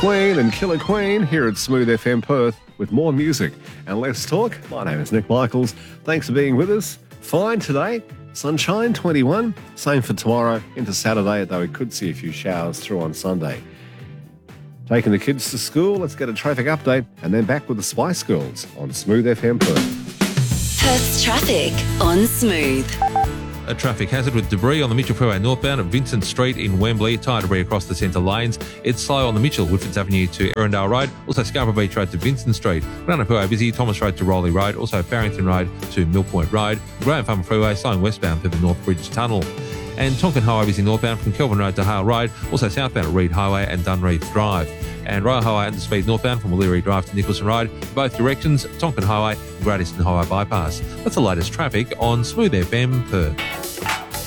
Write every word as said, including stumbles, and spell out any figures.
Queen and Killer Queen here at Smooth F M Perth with more music and less talk. My name is Nick Michaels. Thanks for being with us. Fine today. Sunshine twenty-one. Same for tomorrow into Saturday, though we could see a few showers through on Sunday. Taking the kids to school, let's get a traffic update and then back with the Spice Girls on Smooth F M Perth. Perth's traffic on Smooth. A traffic hazard with debris on the Mitchell Freeway northbound at Vincent Street in Wembley. Tyre debris across the centre lanes. It's slow on the Mitchell, Woodfords Avenue to Erindale Road. Also Scarborough Beach Road to Vincent Street. Runner Freeway busy. Thomas Road to Rowley Road. Also Farrington Road to Mill Point Road. Graham Farm Freeway slowing westbound through the North Bridge Tunnel. And Tonkin Highway busy northbound from Kelvin Road to Hale Road. Also southbound at Reed Highway and Dunreath Drive. And Royal Highway under speed northbound from O'Leary Drive to Nicholson Road. Both directions, Tonkin Highway and Great Eastern Highway bypass. That's the latest traffic on Smooth F M Perth.